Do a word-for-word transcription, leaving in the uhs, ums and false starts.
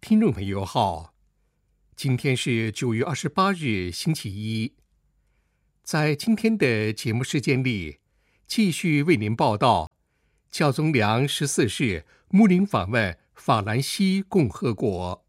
听众朋友好，今天是九月二十八日，星期一。在今天的节目时间里，继续为您报道教宗良十四世牧灵访问法兰西共和国。